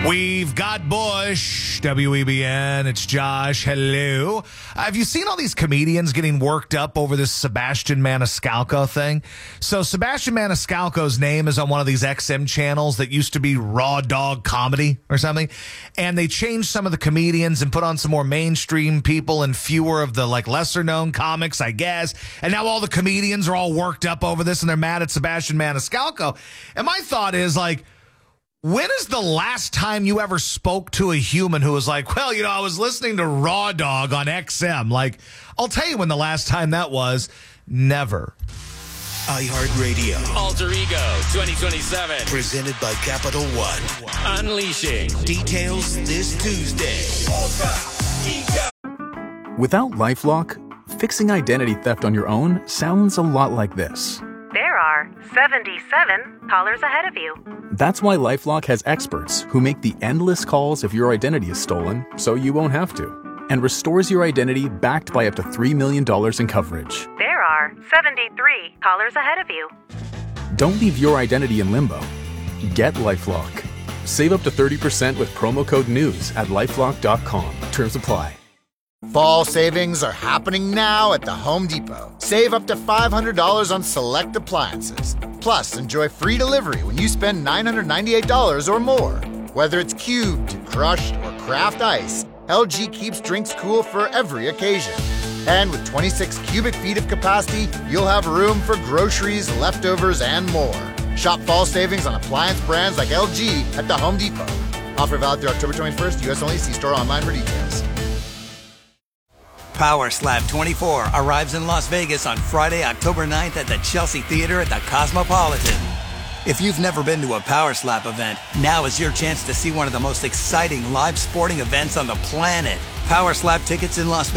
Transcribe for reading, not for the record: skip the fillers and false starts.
We've got Bush, WEBN. It's Josh. Hello. Have you seen all these comedians getting worked up over this Sebastian Maniscalco thing? So Sebastian Maniscalco's name is on one of these XM channels that used to be Raw Dog Comedy or something. And they changed some of the comedians and put on some more mainstream people and fewer of the lesser known comics, I guess. And now all the comedians are all worked up over this and they're mad at Sebastian Maniscalco. And my thought is when is the last time you ever spoke to a human who was like, well, I was listening to Raw Dog on XM? I'll tell you when the last time that was. Never. iHeartRadio. Alter Ego 2027. Presented by Capital One. Unleashing. Details this Tuesday. Without LifeLock, fixing identity theft on your own sounds a lot like this. There are 77 callers ahead of you. That's why LifeLock has experts who make the endless calls if your identity is stolen, so you won't have to, and restores your identity backed by up to $3 million in coverage. There are 73 callers ahead of you. Don't leave your identity in limbo. Get LifeLock. Save up to 30% with promo code NEWS at LifeLock.com. Terms apply. Fall savings are happening now at the Home Depot. Save up to $500 on select appliances. Plus, enjoy free delivery when you spend $998 or more. Whether it's cubed, crushed, or craft ice, LG keeps drinks cool for every occasion. And with 26 cubic feet of capacity, you'll have room for groceries, leftovers, and more. Shop fall savings on appliance brands like LG at the Home Depot. Offer valid through October 21st. U.S. only. See store online for details. Power Slap 24 arrives in Las Vegas on Friday, October 9th at the Chelsea Theater at the Cosmopolitan. If you've never been to a Power Slap event, now is your chance to see one of the most exciting live sporting events on the planet. Power Slap tickets in Las Vegas